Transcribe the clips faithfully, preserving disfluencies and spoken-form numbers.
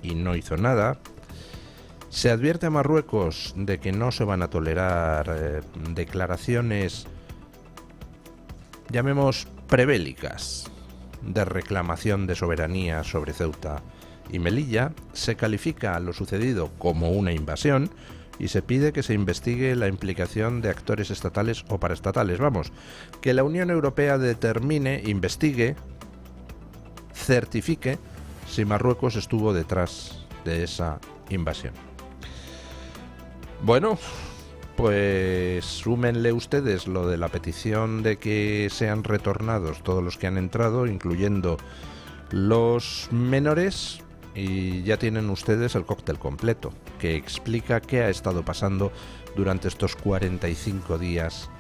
y no hizo nada. Se advierte a Marruecos de que no se van a tolerar eh, declaraciones, llamemos prebélicas, de reclamación de soberanía sobre Ceuta y Melilla. Se califica lo sucedido como una invasión y se pide que se investigue la implicación de actores estatales o paraestatales. Vamos, que la Unión Europea determine, investigue, certifique si Marruecos estuvo detrás de esa invasión. Bueno, pues súmenle ustedes lo de la petición de que sean retornados todos los que han entrado, incluyendo los menores, y ya tienen ustedes el cóctel completo, que explica qué ha estado pasando durante estos cuarenta y cinco días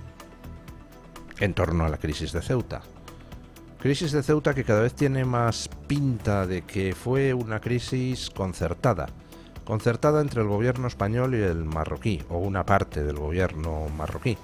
en torno a la crisis de Ceuta. Crisis de Ceuta que cada vez tiene más pinta de que fue una crisis concertada. Concertada entre el gobierno español y el marroquí, o una parte del gobierno marroquí.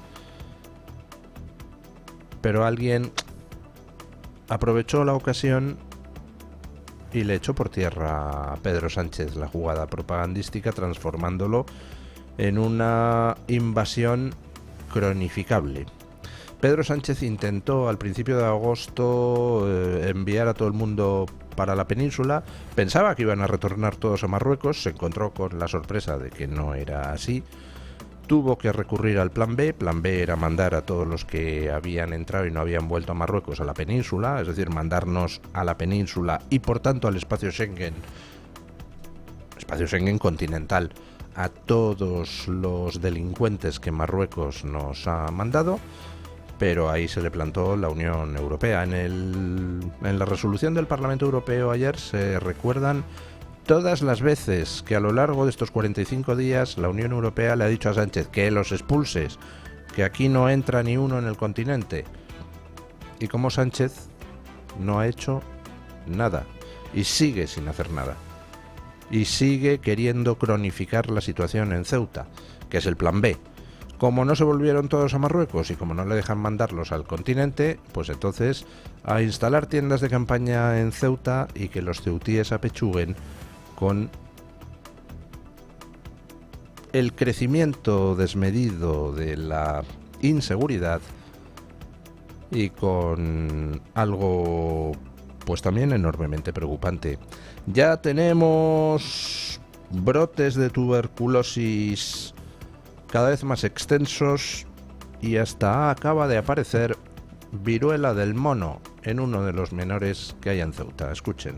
Pero alguien aprovechó la ocasión y le echó por tierra a Pedro Sánchez la jugada propagandística, transformándolo en una invasión cronificable. Pedro Sánchez intentó al principio de agosto eh, enviar a todo el mundo para la península. Pensaba que iban a retornar todos a Marruecos, se encontró con la sorpresa de que no era así. Tuvo que recurrir al plan B. Plan B era mandar a todos los que habían entrado y no habían vuelto a Marruecos a la península, es decir, mandarnos a la península y por tanto al espacio Schengen, espacio Schengen continental, a todos los delincuentes que Marruecos nos ha mandado. Pero ahí se le plantó la Unión Europea. En, el, en la resolución del Parlamento Europeo ayer se recuerdan todas las veces que a lo largo de estos cuarenta y cinco días la Unión Europea le ha dicho a Sánchez que los expulses, que aquí no entra ni uno en el continente. Y como Sánchez no ha hecho nada y sigue sin hacer nada. Y sigue queriendo cronificar la situación en Ceuta, que es el plan B. Como no se volvieron todos a Marruecos y como no le dejan mandarlos al continente, pues entonces a instalar tiendas de campaña en Ceuta y que los ceutíes apechuguen con el crecimiento desmedido de la inseguridad y con algo pues también enormemente preocupante. Ya tenemos brotes de tuberculosis cada vez más extensos y hasta acaba de aparecer viruela del mono en uno de los menores que hay en Ceuta. Escuchen.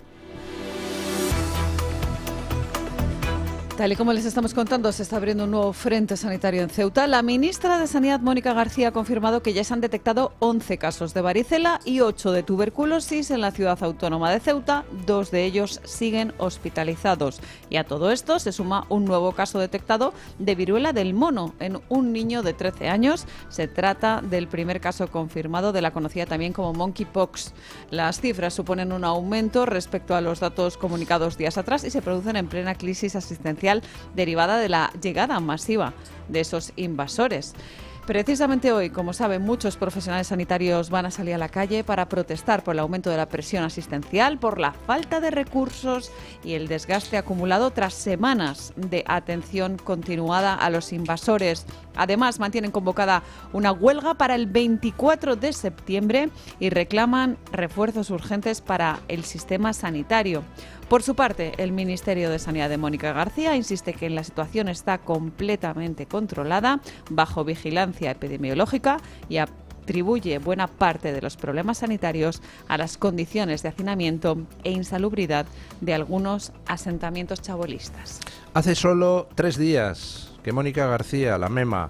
Tal y como les estamos contando, se está abriendo un nuevo frente sanitario en Ceuta. La ministra de Sanidad, Mónica García, ha confirmado que ya se han detectado once casos de varicela y ocho de tuberculosis en la ciudad autónoma de Ceuta. Dos de ellos siguen hospitalizados. Y a todo esto se suma un nuevo caso detectado de viruela del mono en un niño de trece años. Se trata del primer caso confirmado de la conocida también como monkeypox. Las cifras suponen un aumento respecto a los datos comunicados días atrás y se producen en plena crisis asistencial derivada de la llegada masiva de esos invasores. Precisamente hoy, como saben, muchos profesionales sanitarios van a salir a la calle para protestar por el aumento de la presión asistencial, por la falta de recursos y el desgaste acumulado tras semanas de atención continuada a los invasores. Además, mantienen convocada una huelga para el veinticuatro de septiembre y reclaman refuerzos urgentes para el sistema sanitario. Por su parte, el Ministerio de Sanidad de Mónica García insiste que la situación está completamente controlada, bajo vigilancia epidemiológica, y atribuye buena parte de los problemas sanitarios a las condiciones de hacinamiento e insalubridad de algunos asentamientos chabolistas. Hace solo tres días que Mónica García, la mema,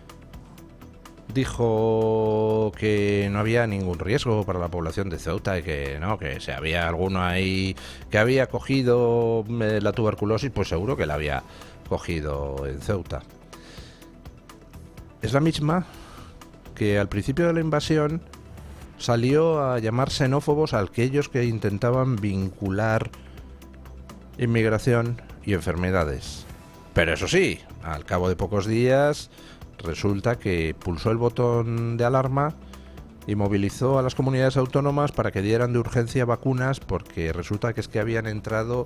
dijo que no había ningún riesgo para la población de Ceuta y que no, que si había alguno ahí que había cogido la tuberculosis, pues seguro que la había cogido en Ceuta. Es la misma que al principio de la invasión salió a llamar xenófobos a aquellos que intentaban vincular inmigración y enfermedades. Pero eso sí, al cabo de pocos días resulta que pulsó el botón de alarma y movilizó a las comunidades autónomas para que dieran de urgencia vacunas, porque resulta que es que habían entrado